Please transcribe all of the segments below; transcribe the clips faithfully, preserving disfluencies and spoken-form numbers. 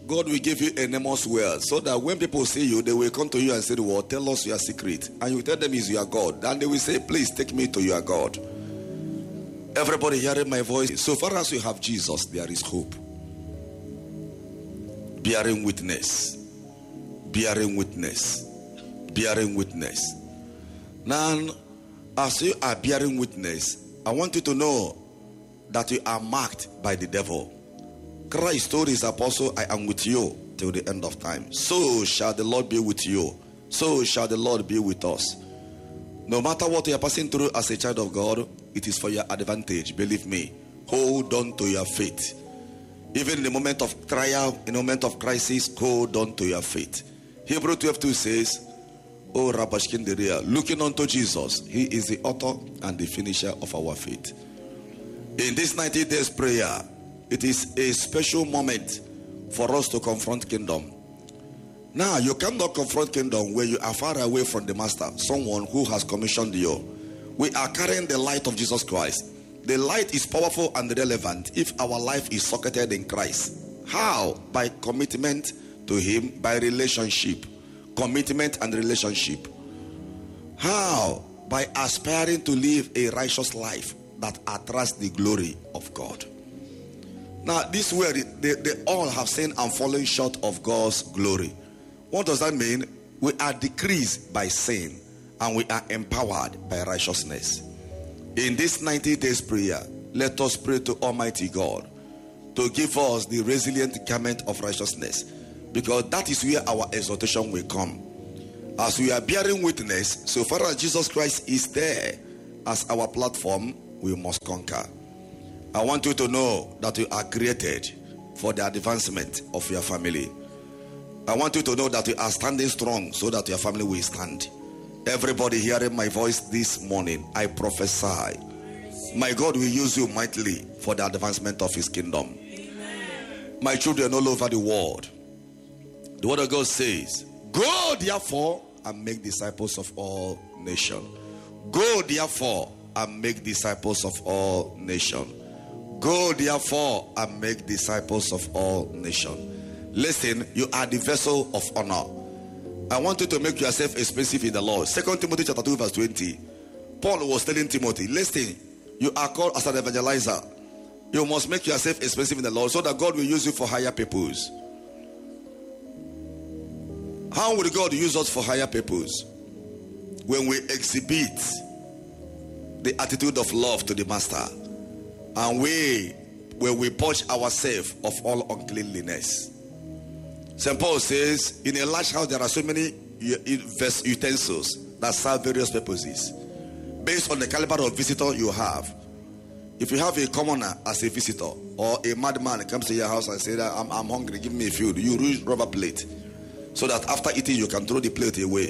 God will give you enormous wealth, so that when people see you, they will come to you and say, well, tell us your secret. And you tell them is your God. And they will say, please take me to your God. Everybody hearing my voice, so far as you have Jesus, there is hope. Bearing witness. Bearing witness. Bearing witness. Now, as you are bearing witness, I want you to know that you are marked by the devil. Christ told his apostle, I am with you till the end of time. So shall the Lord be with you. So shall the Lord be with us. No matter what you are passing through as a child of God, it is for your advantage. Believe me. Hold on to your faith. Even in the moment of trial, in the moment of crisis, hold on to your faith. Hebrews twelve two says, Oh Rabashkinderia, looking unto Jesus, he is the author and the finisher of our faith. In this ninety days prayer, it is a special moment for us to confront kingdom. Now, you cannot confront kingdom when you are far away from the master, someone who has commissioned you. We are carrying the light of Jesus Christ. The light is powerful and relevant if our life is socketed in Christ. How? By commitment to him, by relationship. Commitment and relationship. How? By aspiring to live a righteous life that attracts the glory of God. Now, this word, they, they all have sinned and fallen short of God's glory. What does that mean? We are decreased by sin and we are empowered by righteousness. In this ninety days prayer, let us pray to Almighty God to give us the resilient garment of righteousness, because that is where our exaltation will come. As we are bearing witness, so far as Jesus Christ is there as our platform, we must conquer. I want you to know that you are created for the advancement of your family. I want you to know that you are standing strong so that your family will stand. Everybody hearing my voice this morning, I prophesy, my God will use you mightily for the advancement of his kingdom. Amen. My children all over the world, the word of God says, go therefore and make disciples of all nations. Go therefore and make disciples of all nations. Go therefore and make disciples of all nations. Listen, you are the vessel of honor. I want you to make yourself expensive in the Lord. Second Timothy chapter two verse twenty. Paul was telling Timothy, listen, you are called as an evangelizer. You must make yourself expensive in the Lord so that God will use you for higher purpose. How will God use us for higher purpose? When we exhibit the attitude of love to the master, and we, when we purge ourselves of all uncleanliness. Saint Paul says, in a large house there are so many utensils that serve various purposes, based on the caliber of visitor you have. If you have a commoner as a visitor, or a madman comes to your house and says, I'm, I'm hungry, give me food, you use rubber plate, so that after eating you can throw the plate away.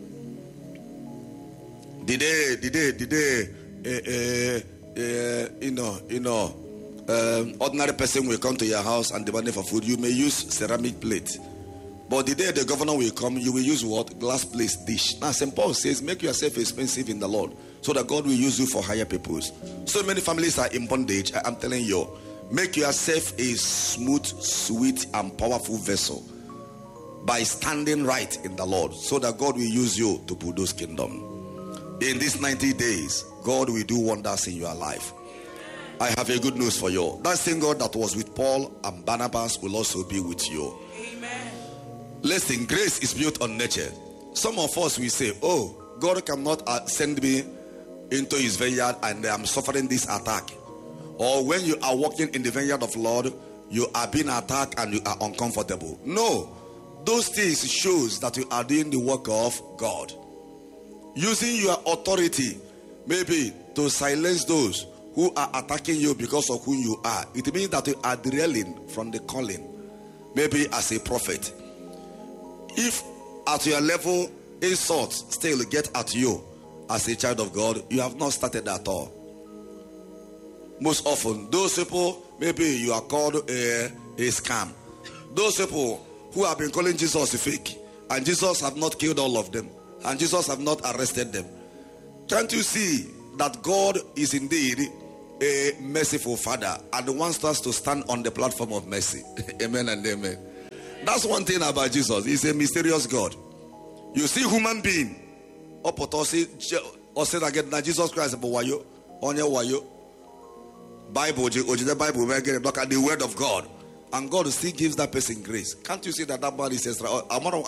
Did they, did they, did they, uh, uh, uh, you know, you know, um, ordinary person will come to your house and demand for food, you may use ceramic plate. But the day the governor will come, you will use what? Glass plate dish. Now, Saint Paul says, make yourself expensive in the Lord, so that God will use you for higher purpose. So many families are in bondage. I am telling you, make yourself a smooth, sweet, and powerful vessel by standing right in the Lord, so that God will use you to produce kingdom. In these ninety days, God will do wonders in your life. I have a good news for you. That same God that was with Paul and Barnabas will also be with you. Amen. Listen, grace is built on nature. Some of us will say, oh, God cannot uh, send me into his vineyard and I'm suffering this attack. Or when you are walking in the vineyard of the Lord, you are being attacked and you are uncomfortable. No, those things shows that you are doing the work of God. Using your authority, maybe to silence those who are attacking you because of who you are. It means that you are derailing from the calling, maybe as a prophet. If at your level insults still get at you as a child of God, you have not started at all. Most often, those people, maybe you are called a, a scam. Those people who have been calling Jesus a fake, and Jesus have not killed all of them, and Jesus have not arrested them. Can't you see that God is indeed a merciful Father and wants us to stand on the platform of mercy? Amen and amen. That's one thing about Jesus. He's a mysterious God. You see human being. Or say again, Jesus Christ, but why you? On your why you? Bible, the Bible, look at the word of God. And God still gives that person grace. Can't you see that that body says, now,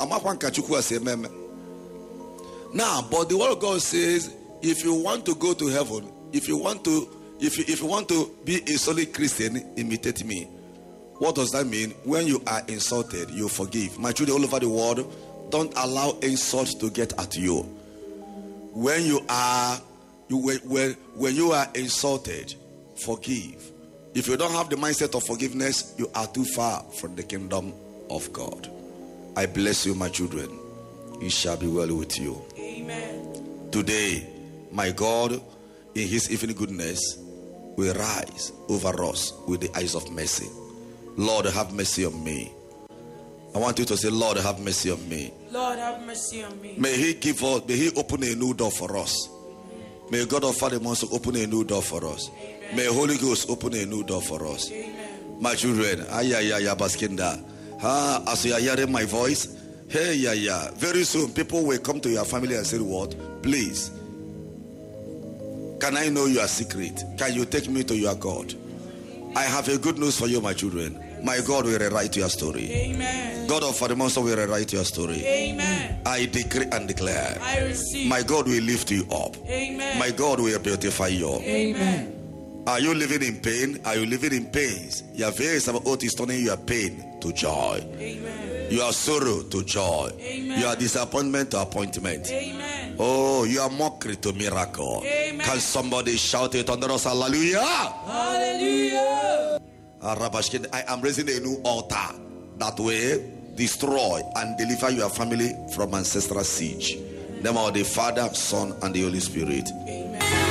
but the word of God says, if you want to go to heaven, if you want to, if you, if you want to be a solid Christian, imitate me. What does that mean? When you are insulted, you forgive. My children all over the world, don't allow insults to get at you. When you are, you when when you are insulted, forgive. If you don't have the mindset of forgiveness, you are too far from the kingdom of God. I bless you, my children. It shall be well with you. Amen. Today, my God, in his infinite goodness, will rise over us with the eyes of mercy. Lord, have mercy on me. I want you to say, Lord, have mercy on me. Lord, have mercy on me. May he give us, may he open a new door for us. May God of Father also open a new door for us. Amen. May Holy Ghost open a new door for us. Amen. My children, ayaya baskinda. Ah, as you are hearing my voice, hey, yeah, yeah. Very soon, people will come to your family and say, what? Please, can I know your secret? Can you take me to your God? I have a good news for you, my children. My God will rewrite your story. Amen. God of Father Monster will rewrite your story. Amen. I decree and declare. I receive. My God will lift you up. Amen. My God will beautify you. Amen. Are you living in pain? Are you living in pains? Your face of oath is turning your pain to joy. Amen. Your sorrow to joy. Amen. Your disappointment to appointment. Amen. Oh, your mockery to miracle. Amen. Can somebody shout it under us? Hallelujah. Hallelujah. I am raising a new altar that will destroy and deliver your family from ancestral siege. In the name of the Father, Son, and the Holy Spirit. Amen.